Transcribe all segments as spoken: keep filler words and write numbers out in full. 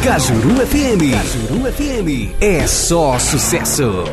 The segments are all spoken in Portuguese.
Cajuru F M. Cajuru F M. É só sucesso.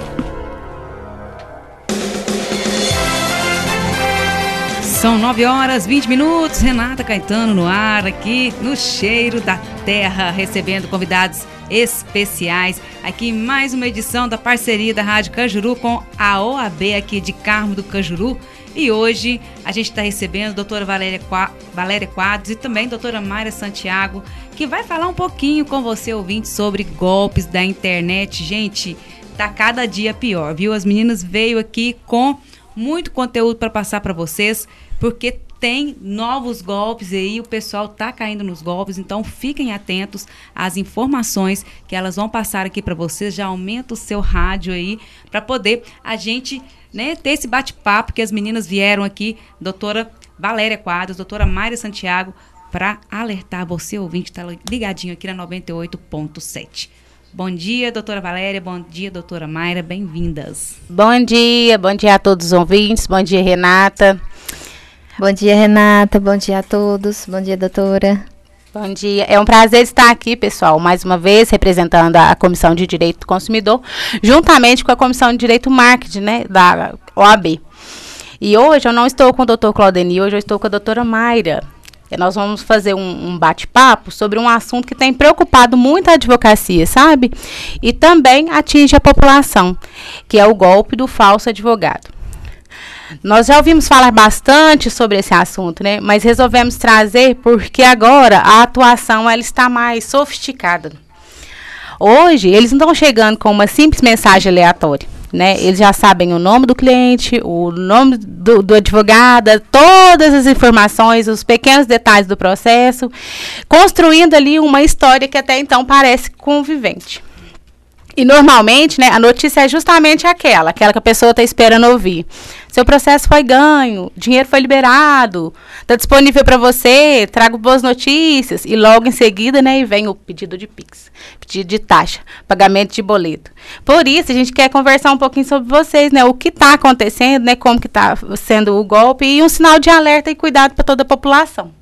São nove horas, vinte minutos. Renata Caetano no ar, aqui no Cheiro da Terra, recebendo convidados especiais. Aqui mais uma edição da parceria da Rádio Cajuru com a O A B aqui de Carmo do Cajuru. E hoje a gente está recebendo a doutora Valéria, Qua... Valéria Quadros e também a doutora Mayra Santiago, que vai falar um pouquinho com você, ouvinte, sobre golpes da internet. Gente, tá cada dia pior, viu? As meninas veio aqui com muito conteúdo para passar para vocês, porque tem novos golpes aí, o pessoal tá caindo nos golpes, então fiquem atentos às informações que elas vão passar aqui para vocês. Já aumenta o seu rádio aí, para poder a gente, né, ter esse bate-papo que as meninas vieram aqui, doutora Valéria Quadros, doutora Mayra Santiago, para alertar você, ouvinte, tá ligadinho aqui na noventa e oito ponto sete. Bom dia, doutora Valéria, bom dia, doutora Mayra, bem-vindas. Bom dia, bom dia a todos os ouvintes, bom dia, Renata. Bom dia, Renata, bom dia a todos, bom dia, doutora. Bom dia, é um prazer estar aqui, pessoal, mais uma vez, representando a Comissão de Direito do Consumidor, juntamente com a Comissão de Direito Marketing, né, da O A B. E hoje eu não estou com o doutor Claudenil, hoje eu estou com a doutora Mayra. E nós vamos fazer um, um bate-papo sobre um assunto que tem preocupado muito a advocacia, sabe? E também atinge a população, que é o golpe do falso advogado. Nós já ouvimos falar bastante sobre esse assunto, né? Mas resolvemos trazer porque agora a atuação ela está mais sofisticada. Hoje, eles não estão chegando com uma simples mensagem aleatória, né? Eles já sabem o nome do cliente, o nome do, do advogado, todas as informações, os pequenos detalhes do processo, construindo ali uma história que até então parece convivente. E normalmente, né, a notícia é justamente aquela, aquela que a pessoa está esperando ouvir. Seu processo foi ganho, dinheiro foi liberado, está disponível para você, trago boas notícias. E logo em seguida, né, vem o pedido de Pix, pedido de taxa, pagamento de boleto. Por isso, a gente quer conversar um pouquinho sobre vocês, né, o que está acontecendo, né, como que está sendo o golpe e um sinal de alerta e cuidado para toda a população.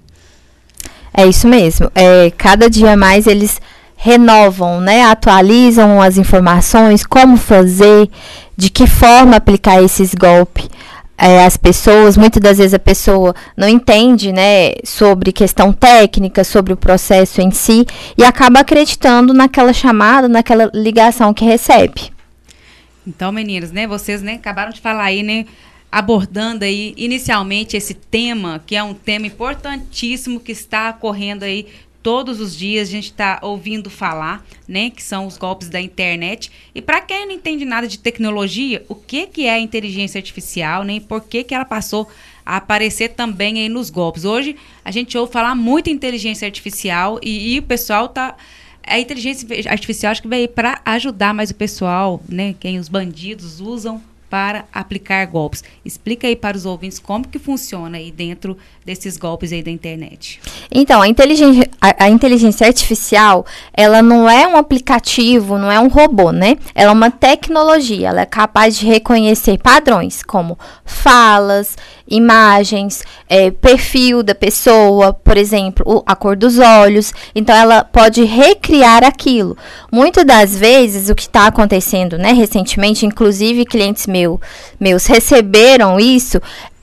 É isso mesmo. É, cada dia mais eles renovam, né, atualizam as informações, como fazer, de que forma aplicar esses golpes. É, as pessoas, muitas das vezes a pessoa não entende, né, sobre questão técnica, sobre o processo em si, e acaba acreditando naquela chamada, naquela ligação que recebe. Então, meninas, né, vocês, né, acabaram de falar aí, né, abordando aí inicialmente esse tema, que é um tema importantíssimo que está ocorrendo aí todos os dias. A gente está ouvindo falar, né, que são os golpes da internet. E para quem não entende nada de tecnologia, o que, que é a inteligência artificial, né, e por que, que ela passou a aparecer também aí nos golpes? Hoje a gente ouve falar muito em inteligência artificial e, e o pessoal tá... A inteligência artificial acho que veio para ajudar mais o pessoal, né, quem os bandidos usam para aplicar golpes. Explica aí para os ouvintes como que funciona aí dentro desses golpes aí da internet. Então, a inteligência, a, a inteligência artificial, ela não é um aplicativo, não é um robô, né? Ela é uma tecnologia, ela é capaz de reconhecer padrões, como falas, imagens, é, perfil da pessoa, por exemplo, o, a cor dos olhos. Então, ela pode recriar aquilo. Muitas das vezes, o que está acontecendo, né, recentemente, inclusive clientes meu, meus receberam isso,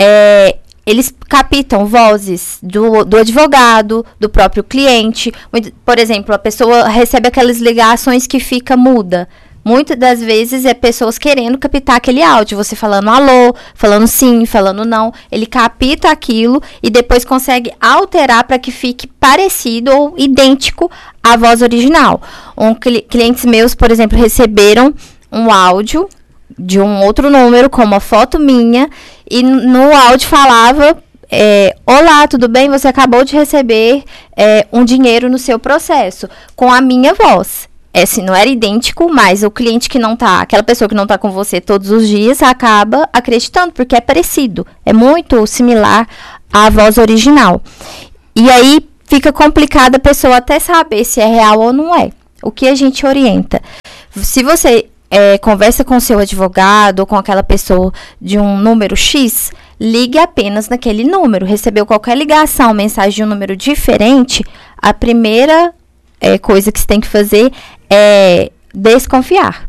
é, eles captam vozes do, do advogado, do próprio cliente. Por exemplo, a pessoa recebe aquelas ligações que fica muda. Muitas das vezes é pessoas querendo captar aquele áudio, você falando alô, falando sim, falando não. Ele capta aquilo e depois consegue alterar para que fique parecido ou idêntico à voz original. Um, clientes meus, por exemplo, receberam um áudio de um outro número com uma foto minha e no áudio falava: É, olá, tudo bem? Você acabou de receber é, um dinheiro no seu processo, com a minha voz. Esse não era idêntico, mas o cliente que não tá, aquela pessoa que não tá com você todos os dias, acaba acreditando, porque é parecido, é muito similar à voz original. E aí fica complicado a pessoa até saber se é real ou não é. O que a gente orienta? Se você é, conversa com o seu advogado ou com aquela pessoa de um número X, ligue apenas naquele número. Recebeu qualquer ligação, mensagem de um número diferente, a primeira é, coisa que você tem que fazer é desconfiar.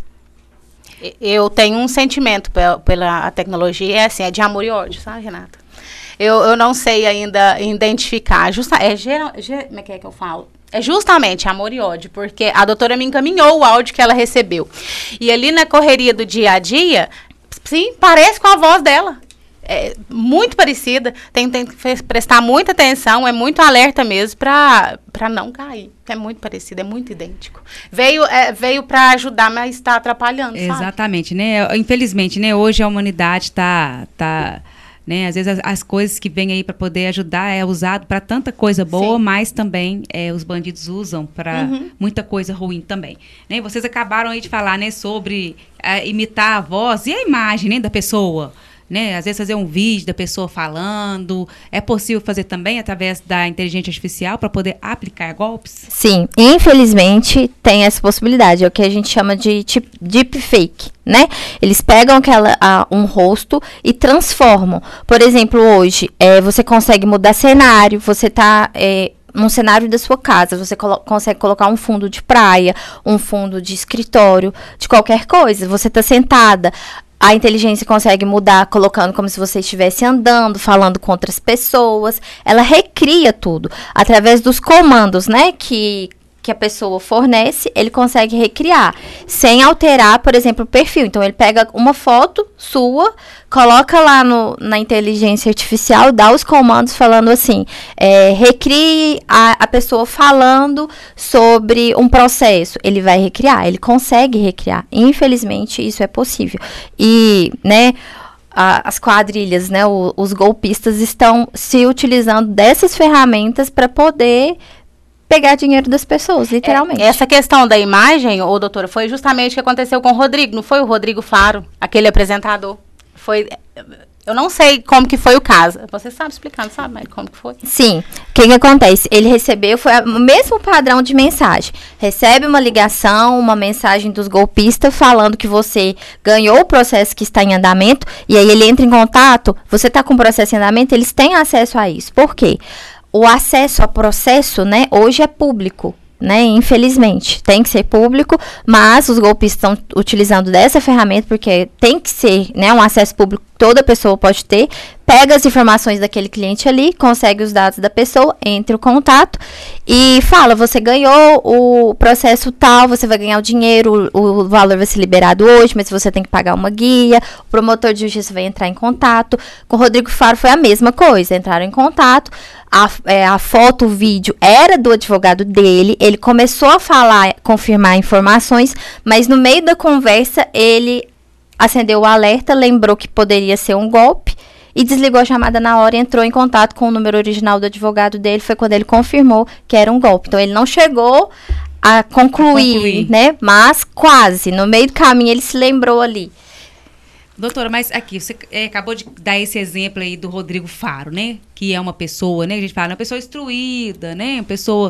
Eu tenho um sentimento pela, pela tecnologia, é assim, é de amor e ódio, sabe, Renata? Eu, eu não sei ainda identificar, justa, é, geral, ger, como é que é que eu falo? É justamente amor e ódio, porque a doutora me encaminhou o áudio que ela recebeu. E ali na correria do dia a dia, sim, parece com a voz dela. É muito parecida, tem, tem que prestar muita atenção, é muito alerta mesmo para para não cair. É muito parecido, é muito idêntico. Veio, é, veio para ajudar, mas está atrapalhando, sabe? Exatamente, né? Infelizmente, né? Hoje a humanidade está... Tá, né? Às vezes as, as coisas que vêm aí para poder ajudar é usado para tanta coisa boa, sim, mas também é, os bandidos usam para uhum. muita coisa ruim também. Né? Vocês acabaram aí de falar, né, sobre uh, imitar a voz e a imagem, né, da pessoa. Né? Às vezes fazer um vídeo da pessoa falando. É possível fazer também através da inteligência artificial para poder aplicar golpes? Sim, infelizmente tem essa possibilidade. É o que a gente chama de deepfake, né? Eles pegam aquela, a, um rosto e transformam. Por exemplo, hoje, é, você consegue mudar cenário, você está... É, num cenário da sua casa, você colo- consegue colocar um fundo de praia, um fundo de escritório, de qualquer coisa. Você está sentada, a inteligência consegue mudar, colocando como se você estivesse andando, falando com outras pessoas. Ela recria tudo. Através dos comandos, né, que, que a pessoa fornece, ele consegue recriar, sem alterar, por exemplo, o perfil. Então, ele pega uma foto sua, coloca lá no, na inteligência artificial, dá os comandos falando assim, é, recrie a, a pessoa falando sobre um processo. Ele vai recriar, ele consegue recriar. Infelizmente, isso é possível. E, né, a, as quadrilhas, né, o, os golpistas estão se utilizando dessas ferramentas para poder pegar dinheiro das pessoas, literalmente. É, essa questão da imagem, ô doutora, foi justamente o que aconteceu com o Rodrigo, não foi o Rodrigo Faro, aquele apresentador? Foi, eu não sei como que foi o caso. Você sabe explicar, não sabe, mas como que foi? Sim. O que que acontece? Ele recebeu, foi o mesmo padrão de mensagem. Recebe uma ligação, uma mensagem dos golpistas falando que você ganhou o processo que está em andamento, e aí ele entra em contato, você está com o processo em andamento, eles têm acesso a isso. Por quê? O acesso ao processo, né, hoje é público. Né, infelizmente, tem que ser público, mas os golpistas estão utilizando dessa ferramenta porque tem que ser, né, um acesso público, toda pessoa pode ter, pega as informações daquele cliente ali, consegue os dados da pessoa, entra em contato e fala, você ganhou o processo tal, você vai ganhar o dinheiro, o, o valor vai ser liberado hoje, mas você tem que pagar uma guia, o promotor de justiça vai entrar em contato. Com o Rodrigo Faro foi a mesma coisa, entraram em contato, a, é, a foto, o vídeo era do advogado dele, ele começou a falar, confirmar informações, mas no meio da conversa ele acendeu o alerta, lembrou que poderia ser um golpe e desligou a chamada na hora e entrou em contato com o número original do advogado dele. Foi quando ele confirmou que era um golpe. Então, ele não chegou a concluir, a concluir. né? Mas quase. No meio do caminho, ele se lembrou ali. Doutora, mas aqui, você é, acabou de dar esse exemplo aí do Rodrigo Faro, né? Que é uma pessoa, né? A gente fala, uma pessoa instruída, né? Uma pessoa...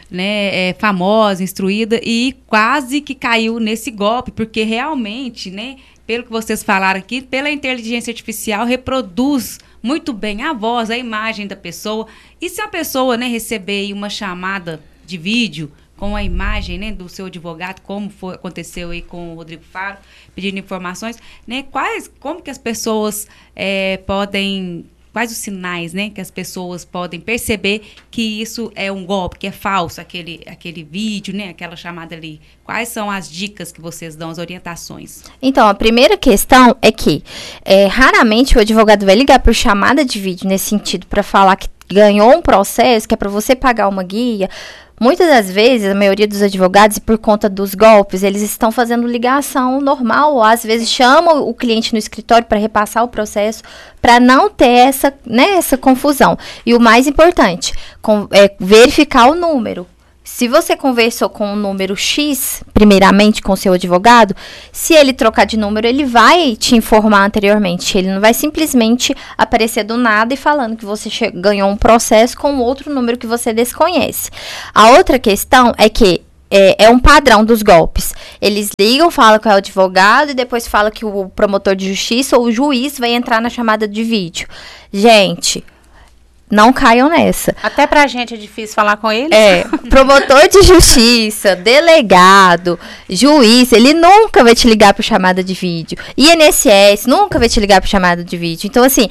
Né, é, famosa, instruída, e quase que caiu nesse golpe, porque realmente, né, pelo que vocês falaram aqui, pela inteligência artificial reproduz muito bem a voz, a imagem da pessoa. E se a pessoa, né, receber uma chamada de vídeo com a imagem, né, do seu advogado, como foi, aconteceu aí com o Rodrigo Faro, pedindo informações, né, quais, como que as pessoas é, podem... Quais os sinais, né, que as pessoas podem perceber que isso é um golpe, que é falso, aquele, aquele vídeo, né, aquela chamada ali? Quais são as dicas que vocês dão, as orientações? Então, a primeira questão é que é, raramente o advogado vai ligar por chamada de vídeo nesse sentido para falar que ganhou um processo, que é para você pagar uma guia. Muitas das vezes, a maioria dos advogados, por conta dos golpes, eles estão fazendo ligação normal, ou às vezes chamam o cliente no escritório para repassar o processo, para não ter essa, né, essa confusão. E o mais importante, com, é verificar o número. Se você conversou com o número X, primeiramente com o seu advogado, se ele trocar de número, ele vai te informar anteriormente. Ele não vai simplesmente aparecer do nada e falando que você ganhou um processo com outro número que você desconhece. A outra questão é que é, é um padrão dos golpes. Eles ligam, falam com o advogado e depois falam que o promotor de justiça ou o juiz vai entrar na chamada de vídeo. Gente... não caiam nessa. Até pra gente é difícil falar com eles. É, promotor de justiça, delegado, juiz, ele nunca vai te ligar por chamada de vídeo. I N S S nunca vai te ligar por chamada de vídeo. Então, assim,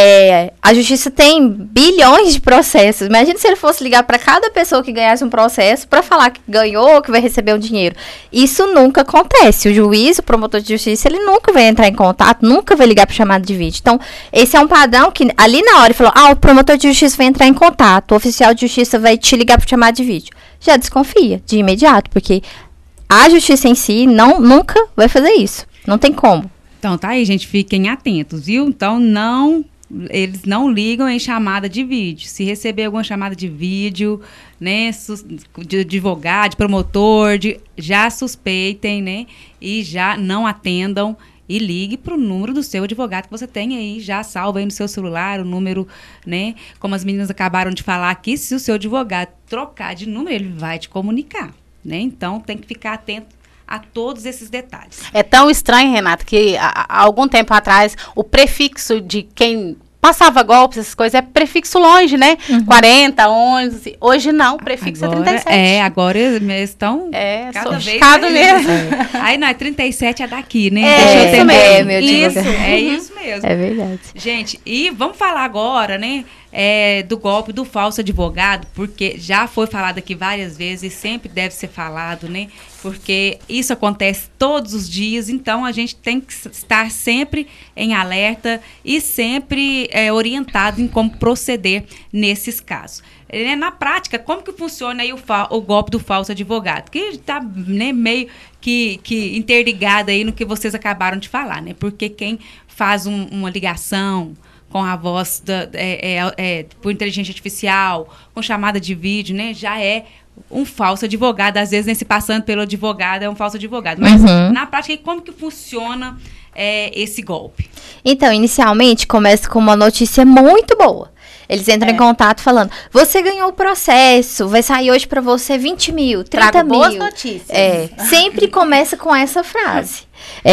é, a justiça tem bilhões de processos. Imagina se ele fosse ligar para cada pessoa que ganhasse um processo para falar que ganhou, que vai receber um dinheiro. Isso nunca acontece. O juiz, o promotor de justiça, ele nunca vai entrar em contato, nunca vai ligar por chamada de vídeo. Então, esse é um padrão que ali na hora ele falou, ah, o promotor de justiça vai entrar em contato, o oficial de justiça vai te ligar por chamada de vídeo. Já desconfia de imediato, porque a justiça em si não, nunca vai fazer isso. Não tem como. Então, tá aí, gente, fiquem atentos, viu? Então, não, eles não ligam em chamada de vídeo. Se receber alguma chamada de vídeo, né, de advogado, de promotor, de, já suspeitem, né, e já não atendam. E ligue para o número do seu advogado que você tem aí, já salva aí no seu celular o número, né? Como as meninas acabaram de falar aqui, se o seu advogado trocar de número, ele vai te comunicar, né? Então, tem que ficar atento a todos esses detalhes. É tão estranho, Renata, que há, há algum tempo atrás, o prefixo de quem passava golpes, essas coisas, é prefixo longe, né? Uhum. quarenta, onze. Hoje não, o prefixo agora, é trinta e sete. É, agora eles estão é, cada vez mais mesmo. É. Aí não, é trinta e sete é daqui, né? É, Deixa eu isso ter mesmo. mesmo. meu Isso, Deus. é isso mesmo. É verdade. Gente, e vamos falar agora, né? É, do golpe do falso advogado, porque já foi falado aqui várias vezes e sempre deve ser falado, né? Porque isso acontece todos os dias, então a gente tem que estar sempre em alerta e sempre é, orientado em como proceder nesses casos. É, na prática, como que funciona aí o, o golpe do falso advogado? Que está, né, meio que, que interligado aí no que vocês acabaram de falar, né? Porque quem faz um, uma ligação com a voz da, é, é, é, por inteligência artificial, com chamada de vídeo, né, já é um falso advogado. Às vezes, nem se passando pelo advogado, é um falso advogado. Mas, uhum. na prática, como que funciona é, esse golpe? Então, inicialmente, começa com uma notícia muito boa. Eles entram é. em contato falando, você ganhou o processo, vai sair hoje pra você vinte mil, trinta Trago mil. boas notícias. É, sempre começa com essa frase.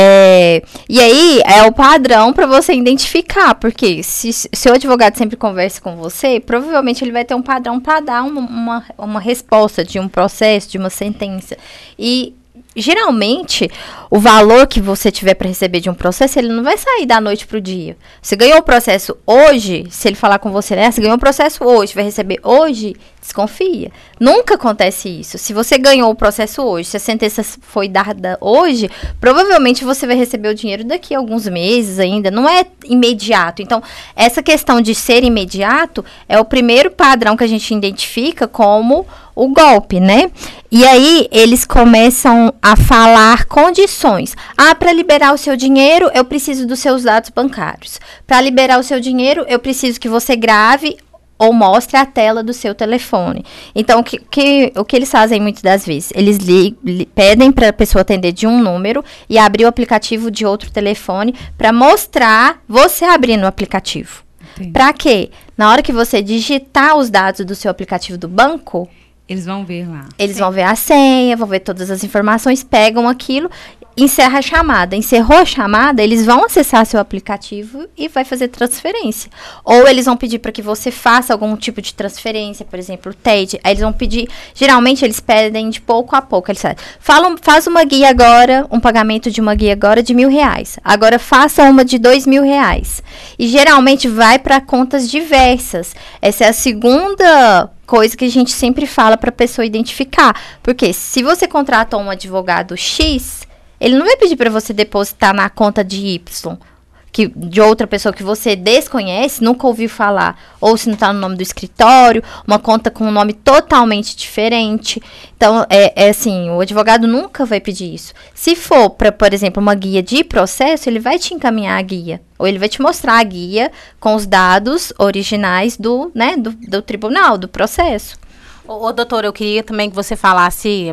É, e aí, é o padrão para você identificar, porque se seu advogado sempre conversa com você, provavelmente ele vai ter um padrão para dar uma, uma, uma resposta de um processo, de uma sentença. E geralmente, o valor que você tiver para receber de um processo, ele não vai sair da noite pro dia. Você ganhou o processo hoje, se ele falar com você, né? Você ganhou o processo hoje, vai receber hoje, desconfia. Nunca acontece isso. Se você ganhou o processo hoje, se a sentença foi dada hoje, provavelmente você vai receber o dinheiro daqui a alguns meses ainda. Não é imediato. Então, essa questão de ser imediato é o primeiro padrão que a gente identifica como o golpe, né? E aí, eles começam a falar condições. Ah, para liberar o seu dinheiro, eu preciso dos seus dados bancários. Para liberar o seu dinheiro, eu preciso que você grave ou mostre a tela do seu telefone. Então, que, que, o que eles fazem muitas das vezes? Eles li, li, pedem para a pessoa atender de um número e abrir o aplicativo de outro telefone para mostrar você abrindo o aplicativo. Para quê? Na hora que você digitar os dados do seu aplicativo do banco, eles vão ver lá. Eles Sim. vão ver a senha, vão ver todas as informações, pegam aquilo, encerra a chamada. Encerrou a chamada, eles vão acessar seu aplicativo e vai fazer transferência. Ou eles vão pedir para que você faça algum tipo de transferência, por exemplo, o T E D. Aí eles vão pedir, geralmente eles pedem de pouco a pouco. Eles falam, faz uma guia agora, um pagamento de uma guia agora de mil reais. Agora faça uma de dois mil reais. E geralmente vai para contas diversas. Essa é a segunda coisa que a gente sempre fala para a pessoa identificar. Porque se você contrata um advogado X, ele não vai pedir para você depositar na conta de Y, que, de outra pessoa que você desconhece, nunca ouviu falar, ou se não está no nome do escritório, uma conta com um nome totalmente diferente. Então, é, é assim, o advogado nunca vai pedir isso. Se for para, por exemplo, uma guia de processo, ele vai te encaminhar a guia, ou ele vai te mostrar a guia com os dados originais do, né, do, do tribunal, do processo. Ô, ô, doutora, eu queria também que você falasse,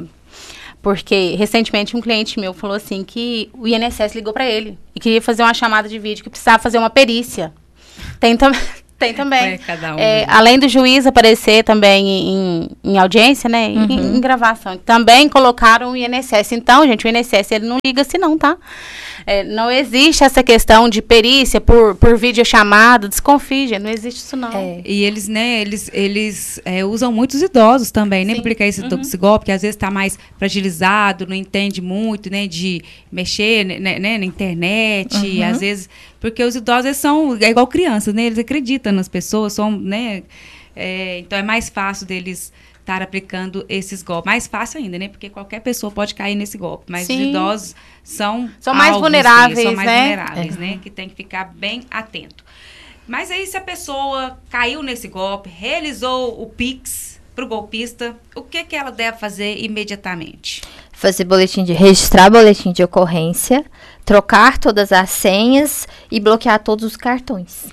porque recentemente um cliente meu falou assim que o I N S S ligou para ele e queria fazer uma chamada de vídeo, que precisava fazer uma perícia. Tem, tam Tem também. Cada um, é, né? além do juiz aparecer também em, em audiência, né? Uhum. Em, em gravação. Também colocaram o I N S S. Então, gente, o I N S S ele não liga assim não, tá? É, não existe essa questão de perícia por, por videochamada, desconfie, gente, não existe isso não. É. E eles, né, eles, eles é, usam muitos idosos também, né, para aplicar esse, uhum. esse golpe, que às vezes está mais fragilizado, não entende muito, né, de mexer, né, né, na internet, uhum. e às vezes, porque os idosos eles são, é igual crianças, né, eles acreditam nas pessoas, são, né, é, então é mais fácil deles estar aplicando esses golpes. Mais fácil ainda, né? Porque qualquer pessoa pode cair nesse golpe. Mas Sim. os idosos são... São mais vulneráveis, são mais né? vulneráveis, é. né? Que tem que ficar bem atento. Mas aí, se a pessoa caiu nesse golpe, realizou o Pix para o golpista, o que, que ela deve fazer imediatamente? Fazer boletim de... Registrar boletim de ocorrência, trocar todas as senhas e bloquear todos os cartões.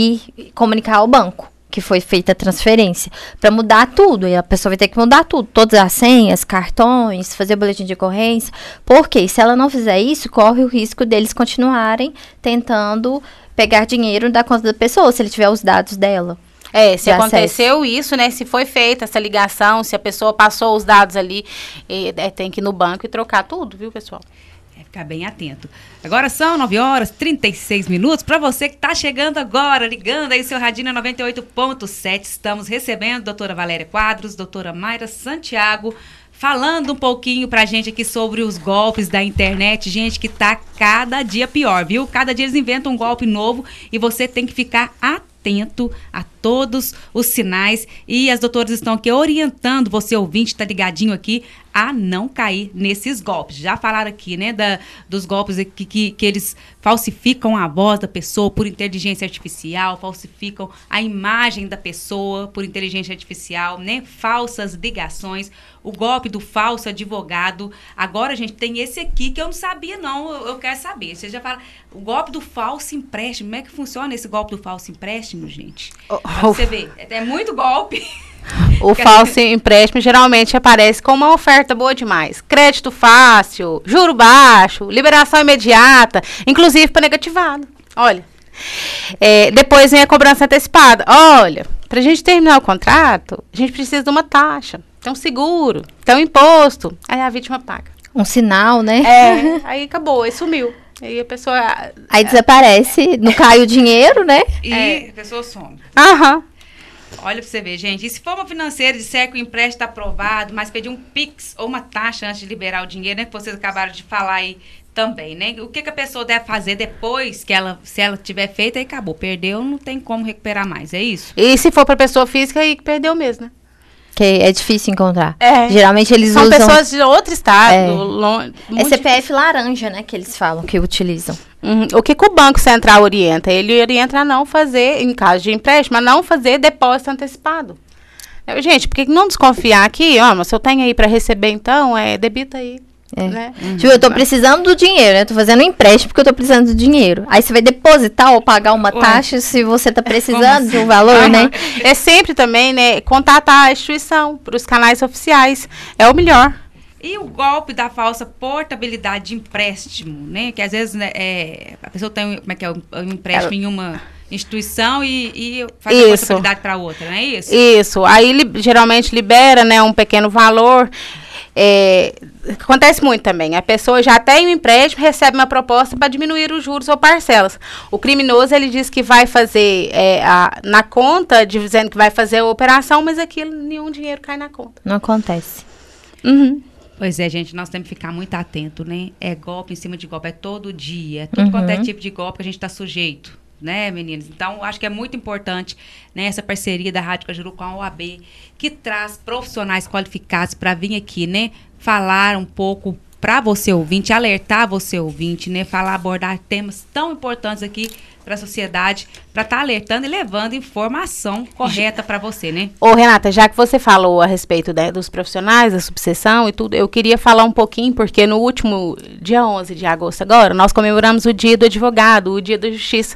E comunicar ao banco que foi feita a transferência, para mudar tudo, e a pessoa vai ter que mudar tudo, todas as senhas, cartões, fazer boletim de ocorrência, porque se ela não fizer isso, corre o risco deles continuarem tentando pegar dinheiro da conta da pessoa, se ele tiver os dados dela. É, se aconteceu isso, né, se foi feita essa ligação, se a pessoa passou os dados ali, e, é, tem que ir no banco e trocar tudo, viu, pessoal? Ficar bem atento. Agora são nove horas e trinta e seis minutos. Para você que está chegando agora, ligando aí seu radinho noventa e oito ponto sete, estamos recebendo a doutora Valéria Quadros, doutora Mayra Santiago, falando um pouquinho pra gente aqui sobre os golpes da internet. Gente, que tá cada dia pior, viu? Cada dia eles inventam um golpe novo e você tem que ficar atento a todos os sinais. E as doutoras estão aqui orientando você, ouvinte, tá ligadinho aqui, a não cair nesses golpes. Já falaram aqui, né, da, dos golpes que, que, que eles falsificam a voz da pessoa por inteligência artificial, falsificam a imagem da pessoa por inteligência artificial, né, falsas ligações, o golpe do falso advogado. Agora, gente, tem esse aqui que eu não sabia, não, eu, eu quero saber. Você já fala, o golpe do falso empréstimo, como é que funciona esse golpe do falso empréstimo, gente? Oh, Pra você ver, é muito golpe. O falso empréstimo geralmente aparece com uma oferta boa demais. Crédito fácil, juro baixo, liberação imediata, inclusive para negativado. Olha, é, depois vem a cobrança antecipada. Olha, para a gente terminar o contrato, a gente precisa de uma taxa, tem um seguro, tem um imposto. Aí a vítima paga. Um sinal, né? É, aí acabou, aí sumiu. Aí a pessoa... Aí desaparece, não cai o dinheiro, né? E é. a pessoa some. Aham. Olha pra você ver, gente. E se for uma financeira disser que o empréstimo está aprovado, mas pedir um Pix ou uma taxa antes de liberar o dinheiro, né? Que vocês acabaram de falar aí também, né? O que, que a pessoa deve fazer depois que ela, se ela tiver feito, aí acabou. Perdeu, não tem como recuperar mais, é isso? E se for pra pessoa física, aí perdeu mesmo, né? Que é difícil encontrar. É. Geralmente eles São usam... São pessoas de outro estado. É, longe, é C P F laranja, né? Que eles falam, que utilizam. Uhum. O que, que o Banco Central orienta? Ele orienta a não fazer, em caso de empréstimo, a não fazer depósito antecipado. Eu, gente, por que não desconfiar aqui? Ó, mas se eu tenho aí para receber, então, é, debita aí. É. Né? Uhum. Tipo, eu tô precisando do dinheiro, né? Tô fazendo um empréstimo porque eu tô precisando do dinheiro. Aí você vai depositar ou pagar uma Ué. taxa se você tá precisando assim? de um valor, Uhum. né? É sempre também, né, contatar a instituição para os canais oficiais. É o melhor. E o golpe da falsa portabilidade de empréstimo, né? Que às vezes, né, é, a pessoa tem um, como é que é, um empréstimo Ela... em uma instituição e, e faz Isso. a portabilidade para outra, não é isso? Isso. Aí li, geralmente libera, né, um pequeno valor. É, acontece muito também. A pessoa já tem um empréstimo, recebe uma proposta para diminuir os juros ou parcelas. O criminoso, ele diz que vai fazer é, a, na conta, dizendo que vai fazer a operação, mas aquilo, nenhum dinheiro cai na conta. Não acontece. Uhum. Pois é, gente, nós temos que ficar muito atento, né? É golpe em cima de golpe, é todo dia. É tudo Uhum. quanto é tipo de golpe que a gente está sujeito, né, meninas? Então, acho que é muito importante, né, essa parceria da Rádio Cajuru com a O A B, que traz profissionais qualificados para vir aqui, né, falar um pouco para você ouvinte, alertar você ouvinte, né, falar, abordar temas tão importantes aqui para a sociedade, para estar tá alertando e levando informação correta para você, né? Ô, Renata, já que você falou a respeito, né, dos profissionais, da subseção e tudo, eu queria falar um pouquinho, porque no último dia onze de agosto agora, nós comemoramos o Dia do Advogado, o Dia da Justiça.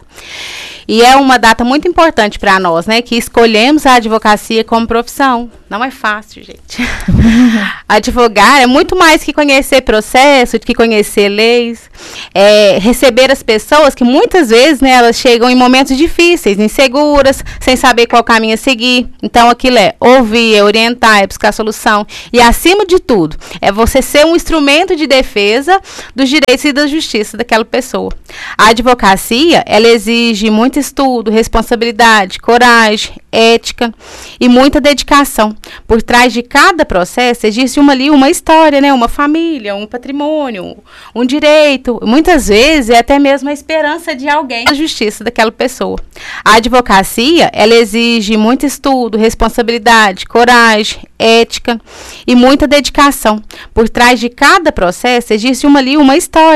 E é uma data muito importante para nós, né, que escolhemos a advocacia como profissão. Não é fácil, gente. Advogar é muito mais que conhecer processo, que conhecer leis, é receber as pessoas que muitas vezes, né, elas chegam em momentos difíceis, inseguras, sem saber qual caminho a seguir. Então, aquilo é ouvir, é orientar, é buscar solução. E, acima de tudo, é você ser um instrumento de defesa dos direitos e da justiça daquela pessoa. A advocacia, ela exige muito estudo, responsabilidade, coragem, ética e muita dedicação. Por trás de cada processo existe uma ali uma história, né? Uma família, um patrimônio, um direito. Muitas vezes é até mesmo a esperança de alguém na justiça daquela pessoa. A advocacia, ela exige muito estudo, responsabilidade, coragem, ética e muita dedicação. Por trás de cada processo existe uma ali uma história.